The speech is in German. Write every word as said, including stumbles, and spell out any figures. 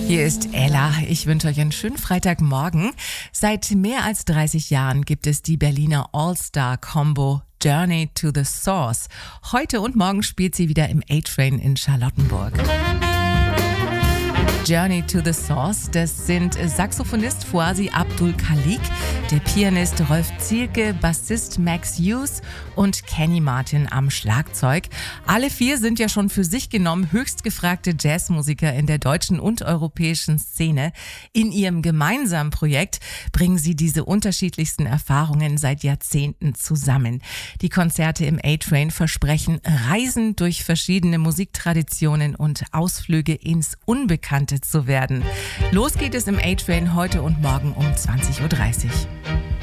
Hier ist Ella. Ich wünsche euch einen schönen Freitagmorgen. Seit mehr als dreißig Jahren gibt es die Berliner All-Star-Combo Journey to the Source. Heute und morgen spielt sie wieder im A-Train in Charlottenburg. Journey to the Source, das sind Saxophonist Fouazi Abdul Khalik, der Pianist Rolf Zielke, Bassist Max Hughes und Kenny Martin am Schlagzeug. Alle vier sind ja schon für sich genommen höchst gefragte Jazzmusiker in der deutschen und europäischen Szene. In ihrem gemeinsamen Projekt bringen sie diese unterschiedlichsten Erfahrungen seit Jahrzehnten zusammen. Die Konzerte im A-Train versprechen Reisen durch verschiedene Musiktraditionen und Ausflüge ins Unbekannte zu werden. Los geht es im A-Train heute und morgen um zwanzig Uhr dreißig.